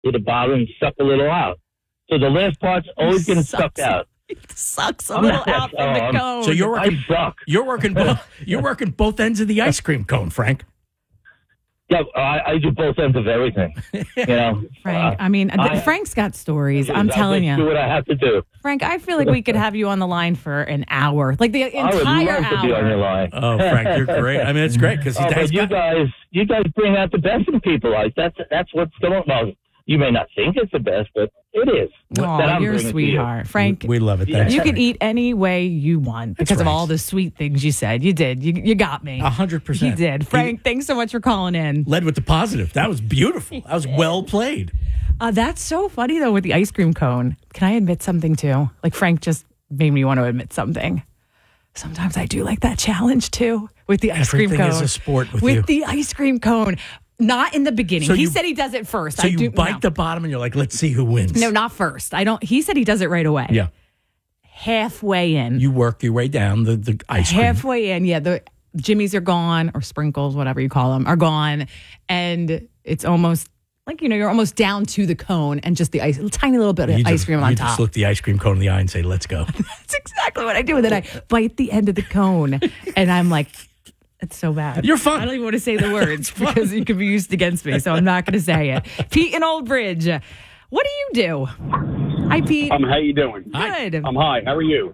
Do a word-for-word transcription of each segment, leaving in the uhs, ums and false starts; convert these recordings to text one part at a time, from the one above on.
with the bottom and suck a little out. So the last part's always getting sucked out. It sucks a little out from the cone. So you're working. I suck. You're working. Both, you're working both ends of the ice cream cone, Frank. Yeah, I, I do both ends of everything. You know, Frank. uh, I mean, I, Frank's got stories. I'm I telling just you. do what I have to do. Frank, I feel like we could have you on the line for an hour, like the I would entire love to be on your hour. line. Oh, Frank, you're great. I mean, it's great because he Oh, does. but you guys, you guys bring out the best in people. Like that's that's what's going on. You may not think it's the best, but it is. That Oh, I'm you're a bringing to you. sweetheart, Frank. We love it. Thanks. You Frank. can eat any way you want because That's of right. all the sweet things you said. You did. You you got me. A hundred percent. You did. Frank, thanks so much for calling in. Led with the positive. That was beautiful. That was well played. Uh, that's so funny, though, with the ice cream cone. Can I admit something, too? Like, Frank just made me want to admit something. Sometimes I do like that challenge, too, with the ice Everything cream cone. is a sport with With you. the ice cream cone. Not in the beginning. So he you- said he does it first. So I you do, bite no. the bottom and you're like, let's see who wins. No, not first. I don't. He said he does it right away. Yeah. Halfway in. You work your way down the, the ice cream. Halfway in, yeah, the jimmies are gone, or sprinkles, whatever you call them, are gone, and it's almost like, you know, you're almost down to the cone and just the ice, a tiny little bit of You ice just, cream you on just top. look the ice cream cone in the eye and say, let's go. That's exactly what I do. And then I bite the end of the cone, and I'm like, it's so bad. You're fun. I don't even want to say the words because you could be used against me, so I'm not going to say it. Pete in Old Bridge, what do you do? Hi, Pete. Um, how you doing? Good. Um, hi. How are you?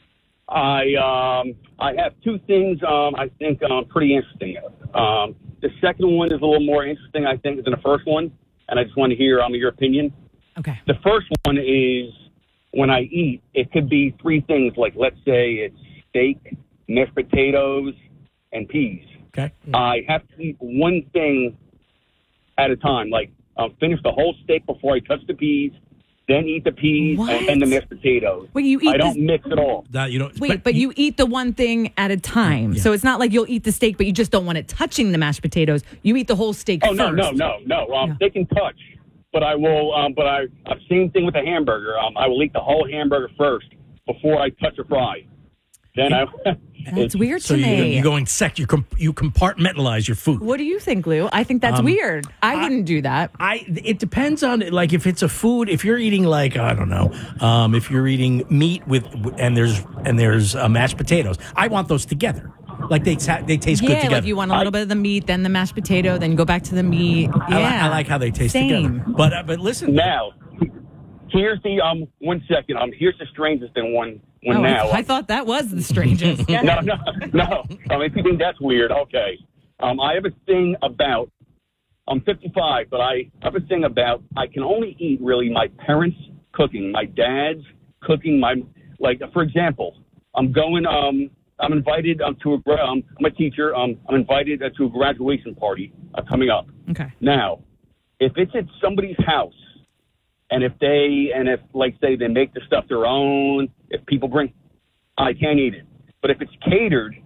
I um, I have two things um, I think um, pretty interesting. Um, the second one is a little more interesting, I think, than the first one, and I just want to hear um, your opinion. Okay. The first one is when I eat, it could be three things. Like, let's say it's steak, mashed potatoes, and peas. Okay. I have to eat one thing at a time. Like, um, finish the whole steak before I touch the peas, then eat the peas, What? and then the mashed potatoes. Wait, you eat I don't this- mix it all. That you don't. Wait, but, you eat the one thing at a time. Yeah. So it's not like you'll eat the steak, but you just don't want it touching the mashed potatoes. You eat the whole steak Oh, first. no, no, no, no. Um, Yeah. They can touch, but I will, um, but I, uh, same thing with the hamburger. Um, I will eat the whole hamburger first before I touch a fry. Then I, That's weird So to you, me. you go in sec. You com- you compartmentalize your food. What do you think, Lou? I think that's Um, weird. I, I- wouldn't do that. I it depends on like if it's a food. If you're eating like I don't know, um, if you're eating meat with and there's and there's uh, mashed potatoes, I want those together. Like they ta- they taste good Yeah, together. like you want a little bit of the meat, then the mashed potato, then you go back to the meat. Yeah, I, li- I like how they taste Same. together. But uh, but listen, now, here's the, um, one second. Um, here's the strangest thing one, one Oh, now. I, I thought that was the strangest. no, no, no. Um, if you think that's weird, okay. Um, I have a thing about, I'm fifty-five, but I have a thing about I can only eat really my parents' cooking, my dad's cooking, my, like, for example, I'm going, um, I'm invited um, to a, gra- um, I'm a teacher, um, I'm invited uh, to a graduation party uh, coming up. Okay. Now, if it's at somebody's house, and if they, and if, like, say, they make the stuff their own, if people bring, I can't eat it. But if it's catered,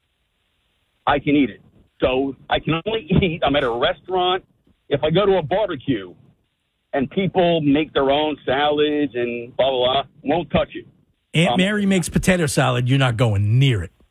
I can eat it. So I can only eat, I'm at a restaurant. If I go to a barbecue and people make their own salads and blah, blah, blah, won't touch it. Aunt um, Mary makes potato salad. You're not going near it.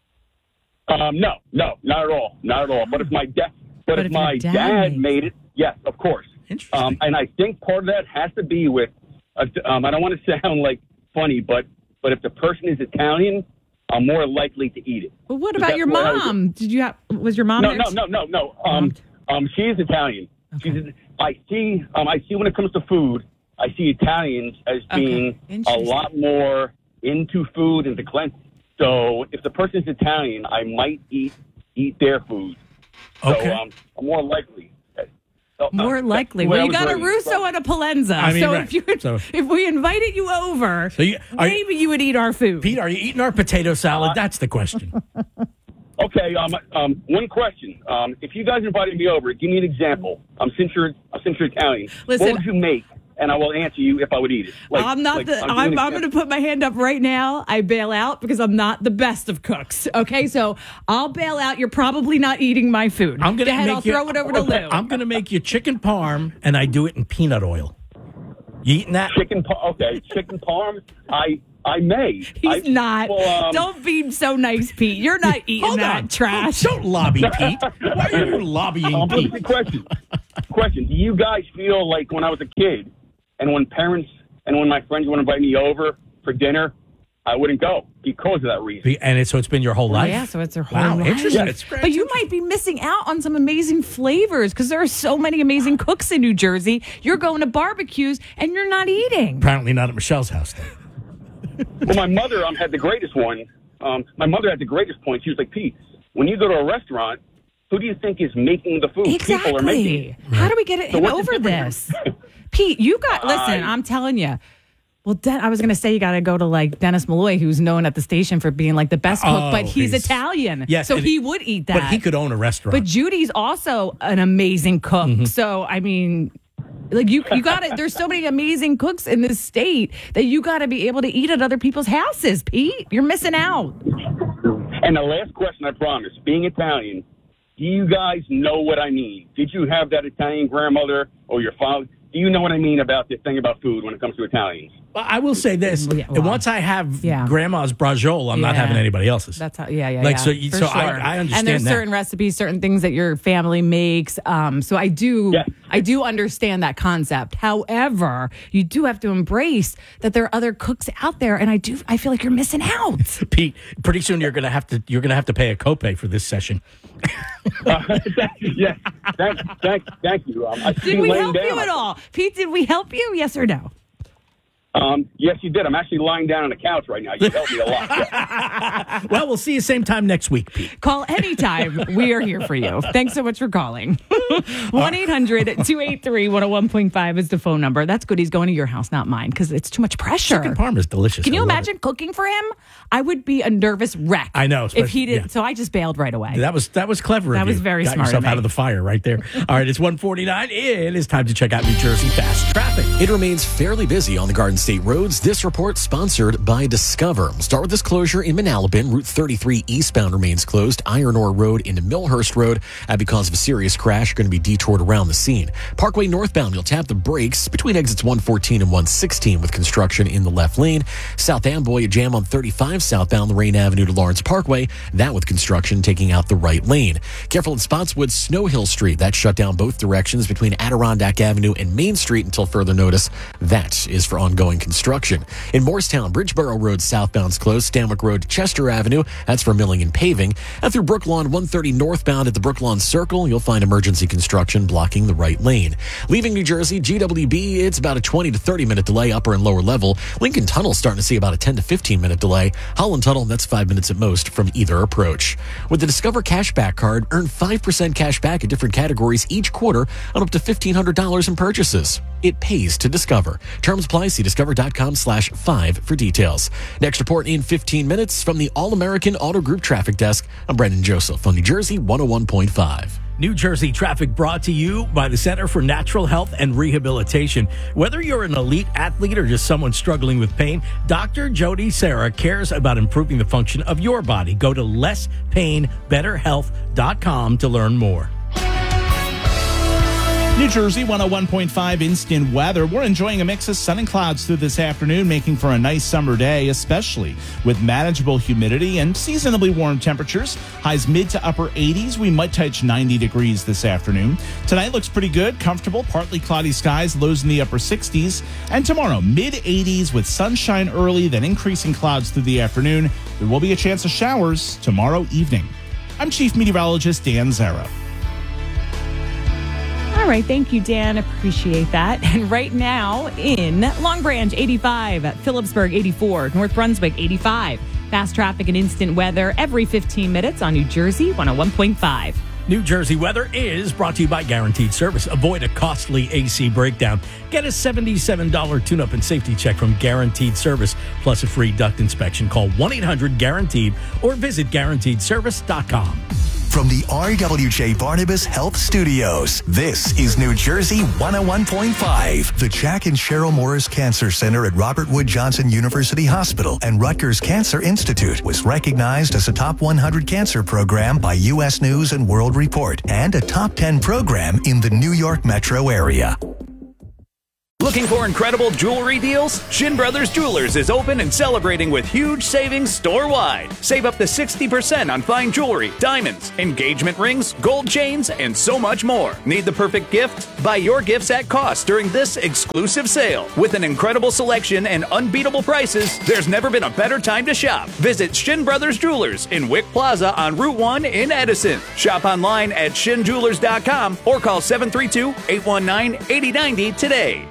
Um, no, no, not at all. Not at all. But if my, da- but But if if your my dad dad makes made it, yes, of course. Interesting. Um, and I think part of that has to be with, uh, um, I don't want to sound like funny, but but if the person is Italian, I'm more likely to eat it. Well, what Is about that your what I was- mom? Did you have? Was your mom? No, there no, too? no, no, no. Um, um, she is Italian. She's. I see. Um, I see when it comes to food, I see Italians as Okay. being a Interesting. lot more into food and to cleanse. So if the person is Italian, I might eat eat their food. Okay. So um, I'm more likely. So, uh, More that's likely. the way Well, I you was got a raised. Russo So- and a Palenza. I mean, so right. if you So- if we invited you over, So you, are, maybe you would eat our food. Pete, are you eating our potato salad? Uh, That's the question. Okay, um, um, one question. Um, if you guys invited me over, give me an example. Um, since you're, uh, since you're Italian, Listen- what would you make? And I will answer you if I would eat it. Like, I'm not like, the. I'll give you I'm, an I'm going to example. put my hand up right now. I bail out because I'm not the best of cooks. Okay, so I'll bail out. You're probably not eating my food. I'm gonna Go ahead. make I'll you, throw it over to Lou. I'm going to make you chicken parm, and I do it in peanut oil. You eating that? Chicken, par- okay, chicken parm. I, I may. He's I, not. Well, um, Don't be so nice, Pete. You're not eating Hold that on. trash. Don't lobby Pete. Why are you lobbying I'll put Pete? the question. question: do you guys feel like when I was a kid, and when parents and when my friends would invite me over for dinner, I wouldn't go because of that reason? And it's, so it's been your whole life? Yeah, so it's their whole wow, life. interesting. It's But you might be missing out on some amazing flavors because there are so many amazing cooks in New Jersey. You're going to barbecues and you're not eating. Apparently not at Michelle's house, then. Well, my mother um, had the greatest one. Um, my mother had the greatest point. She was like, Pete, when you go to a restaurant, who do you think is making the food? Exactly. People are making it. How do we get it So him what's the over difference? this? Pete, you got, listen, I- I'm telling you. Well, Den- I was going to say you got to go to like Dennis Malloy, who's known at the station for being like the best cook, Oh, but he's, he's- Italian. Yes, so and- he would eat that. But he could own a restaurant. But Judy's also an amazing cook. Mm-hmm. So, I mean, like you, you got to, there's so many amazing cooks in this state that you got to be able to eat at other people's houses, Pete. You're missing out. And the last question, I promise, being Italian, do you guys know what I mean? Did you have that Italian grandmother or your father? Do you know what I mean about the thing about food when it comes to Italians? Well, I will say this. Yeah, well, once I have yeah. grandma's braciole, I'm not Yeah. having anybody else's. That's how, yeah, yeah, Like, yeah. so you- for so sure. I- I understand And there's that. certain recipes, certain things that your family makes. Um, so I do, Yeah. I do understand that concept. However, you do have to embrace that there are other cooks out there, and I do, I feel like you're missing out. Pete, pretty soon you're gonna have to you're gonna have to pay a copay for this session. Uh, yes, thank, thank, thank you. Um, I see Did we laying help down. you at all, Pete? Did we help you? Yes or no? Um, yes, you did. I'm actually lying down on the couch right now. You helped me a lot. Yeah. Well, we'll see you same time next week, Pete. Call anytime. We are here for you. Thanks so much for calling. one eight hundred two eight three one oh one point five is the phone number. That's good. He's going to your house, not mine, because it's too much pressure. Chicken parm is delicious. Can you I love imagine cooking for him? I would be a nervous wreck. I know, If especially- he did. yeah. So I just bailed right away. it. That was that was clever. That of was you. very Got smart yourself of me. out of the fire right there. All right, it's one forty-nine. It is time to check out New Jersey fast traffic. It remains fairly busy on the Garden State roads. This report sponsored by Discover. Start with this closure in Manalapan. Route thirty-three eastbound remains closed. Iron Ore Road into Millhurst Road. Uh, because of a serious crash, you're going to be detoured around the scene. Parkway northbound, you'll tap the brakes between exits one fourteen and one sixteen with construction in the left lane. South Amboy, a jam on thirty-five southbound Lorraine Avenue to Lawrence Parkway. That with construction taking out the right lane. Careful at Spotswood, Snow Hill Street. That shut down both directions between Adirondack Avenue and Main Street until further notice. That is for ongoing construction. In Morristown, Bridgeboro Road southbound's closed. Stanwick Road to Chester Avenue. That's for milling and paving. And through Brooklawn one thirty northbound at the Brooklawn Circle, you'll find emergency construction blocking the right lane. Leaving New Jersey, G W B, it's about a twenty to thirty minute delay upper and lower level. Lincoln Tunnel starting to see about a ten to fifteen minute delay. Holland Tunnel, that's five minutes at most from either approach. With the Discover Cashback Card, earn five percent cash back in different categories each quarter on up to fifteen hundred dollars in purchases. It pays to Discover. Terms apply. See discover.com slash five for details. Next report in fifteen minutes from the All-American Auto Group Traffic Desk. I'm Brendan Joseph on New Jersey one oh one point five. New Jersey traffic brought to you by the Center for Natural Health and Rehabilitation. Whether you're an elite athlete or just someone struggling with pain, Doctor Jody Sarah cares about improving the function of your body. Go to less pain better health dot com to learn more. New Jersey one oh one point five instant weather. We're enjoying a mix of sun and clouds through this afternoon, making for a nice summer day, especially with manageable humidity and seasonably warm temperatures. Highs mid to upper eighties. We might touch ninety degrees this afternoon. Tonight looks pretty good, comfortable, partly cloudy skies, lows in the upper sixties. And tomorrow, mid eighties with sunshine early, then increasing clouds through the afternoon. There will be a chance of showers tomorrow evening. I'm Chief Meteorologist Dan Zara. All right. Thank you, Dan. Appreciate that. And right now in Long Branch, eighty-five, Phillipsburg, eighty-four, North Brunswick, eighty-five. Fast traffic and instant weather every fifteen minutes on New Jersey one oh one point five. New Jersey weather is brought to you by Guaranteed Service. Avoid a costly A C breakdown. Get a seventy-seven dollars tune-up and safety check from Guaranteed Service, plus a free duct inspection. Call one eight hundred guaranteed or visit guaranteed service dot com. From the R W J Barnabas Health Studios, this is New Jersey one oh one point five. The Jack and Cheryl Morris Cancer Center at Robert Wood Johnson University Hospital and Rutgers Cancer Institute was recognized as a top one hundred cancer program by U S News and World Report and a top ten program in the New York metro area. Look Looking for incredible jewelry deals? Shin Brothers Jewelers is open and celebrating with huge savings store-wide. Save up to sixty percent on fine jewelry, diamonds, engagement rings, gold chains, and so much more. Need the perfect gift? Buy your gifts at cost during this exclusive sale. With an incredible selection and unbeatable prices, there's never been a better time to shop. Visit Shin Brothers Jewelers in Wick Plaza on Route one in Edison. Shop online at shin jewelers dot com or call seven three two, eight one nine, eight zero nine zero today.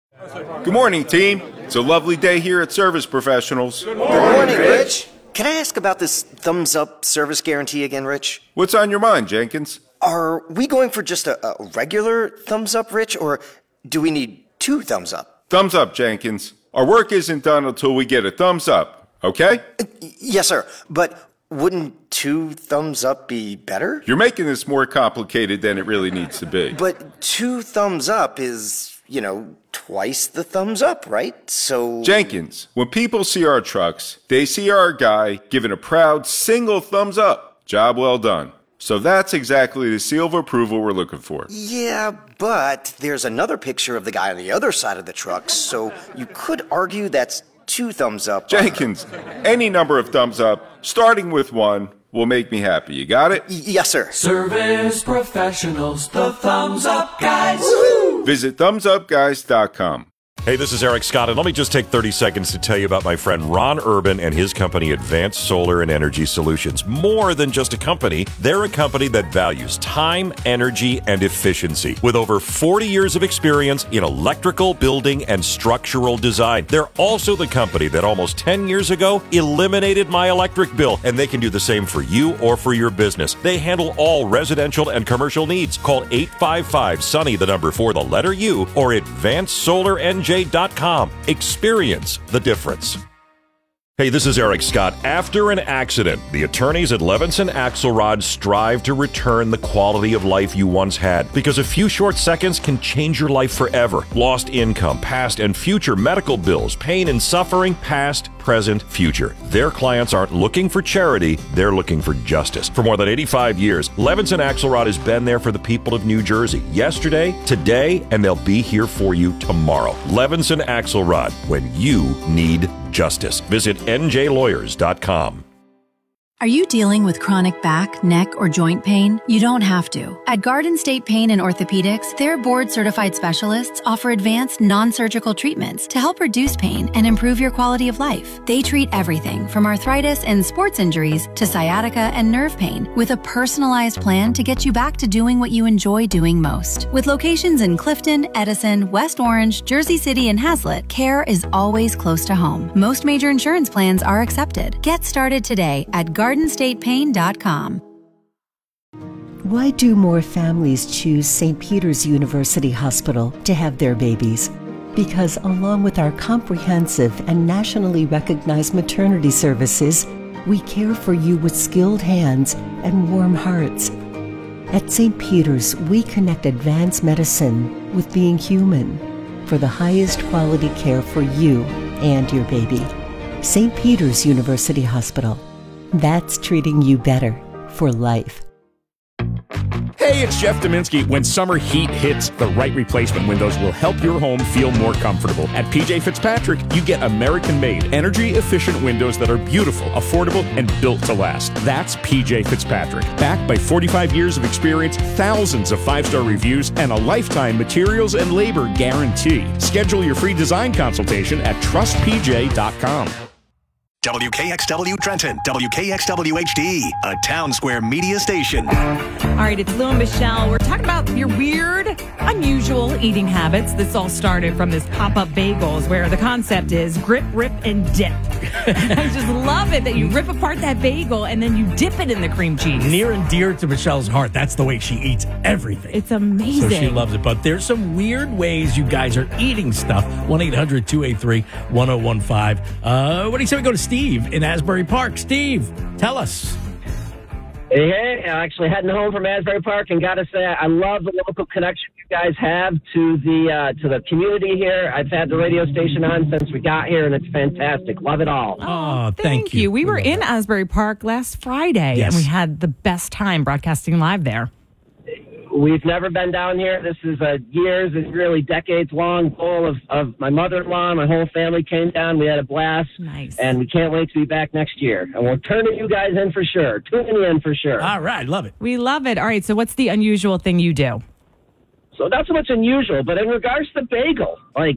Good morning, team. It's a lovely day here at Service Professionals. Good morning, Good morning Rich. Can I ask about this thumbs up service guarantee again, Rich? What's on your mind, Jenkins? Are we going for just a, a regular thumbs up, Rich, or do we need two thumbs up? Thumbs up, Jenkins. Our work isn't done until we get a thumbs up, okay? Uh, yes, sir. But wouldn't two thumbs up be better? You're making this more complicated than it really needs to be. But two thumbs up is, you know, twice the thumbs up, right? So... Jenkins, when people see our trucks, they see our guy giving a proud single thumbs up. Job well done. So that's exactly the seal of approval we're looking for. Yeah, but there's another picture of the guy on the other side of the truck, so you could argue that's two thumbs up. Jenkins, any number of thumbs up, starting with one, will make me happy. You got it? Y- yes, sir. Service Professionals, the thumbs up guys. Woo-hoo! Visit thumbs up guys dot com. Hey, this is Eric Scott, and let me just take thirty seconds to tell you about my friend Ron Urban and his company, Advanced Solar and Energy Solutions. More than just a company, they're a company that values time, energy, and efficiency. With over forty years of experience in electrical, building, and structural design. They're also the company that almost ten years ago eliminated my electric bill, and they can do the same for you or for your business. They handle all residential and commercial needs. Call eight five five, SUNNY, the number for the letter U, or advanced solar n j dot com. Experience the difference. Hey, this is Eric Scott. After an accident, the attorneys at Levinson Axelrod strive to return the quality of life you once had, because a few short seconds can change your life forever. Lost income, past and future medical bills, pain and suffering, past, present, future. Their clients aren't looking for charity, they're looking for justice. For more than eighty-five years, Levinson Axelrod has been there for the people of New Jersey. Yesterday, today, and they'll be here for you tomorrow. Levinson Axelrod, when you need justice. Visit n j lawyers dot com. Are you dealing with chronic back, neck, or joint pain? You don't have to. At Garden State Pain and Orthopedics, their board-certified specialists offer advanced non-surgical treatments to help reduce pain and improve your quality of life. They treat everything from arthritis and sports injuries to sciatica and nerve pain with a personalized plan to get you back to doing what you enjoy doing most. With locations in Clifton, Edison, West Orange, Jersey City, and Hazlet, care is always close to home. Most major insurance plans are accepted. Get started today at garden state pain dot com. Why do more families choose Saint Peter's University Hospital to have their babies? Because along with our comprehensive and nationally recognized maternity services, we care for you with skilled hands and warm hearts. At Saint Peter's, we connect advanced medicine with being human for the highest quality care for you and your baby. Saint Peter's University Hospital. That's treating you better for life. Hey, it's Jeff Dominski. When summer heat hits, the right replacement windows will help your home feel more comfortable. At P J Fitzpatrick, you get American-made, energy-efficient windows that are beautiful, affordable, and built to last. That's P J Fitzpatrick. Backed by forty-five years of experience, thousands of five-star reviews, and a lifetime materials and labor guarantee. Schedule your free design consultation at trust p j dot com. W K X W Trenton, W K X W H D, a Town Square media station. All right, it's Lou and Michelle. We're talking about your weird, unusual eating habits. This all started from this pop-up bagels where the concept is grip, rip, and dip. I just love it that you rip apart that bagel and then you dip it in the cream cheese. Near and dear to Michelle's heart. That's the way she eats everything. It's amazing. So she loves it. But there's some weird ways you guys are eating stuff. one eight hundred two eight three one oh one five. Uh, what do you say we go to Steve in Asbury Park? Steve, tell us. Hey, hey, I'm actually heading home from Asbury Park, and got to say, I love the local connection you guys have to the uh, to the community here. I've had the radio station on since we got here, and it's fantastic. Love it all. Oh, thank, thank you. you. We were in Asbury Park last Friday, yes. and we had the best time broadcasting live there. we've never been down here. This is a years, it's really decades-long goal of, of my mother-in-law. My whole family came down. We had a blast. Nice. And we can't wait to be back next year. And we're turning you guys in for sure. Tuning you in for sure. All right. Love it. We love it. All right. So what's the unusual thing you do? So not so much unusual, but in regards to bagel, like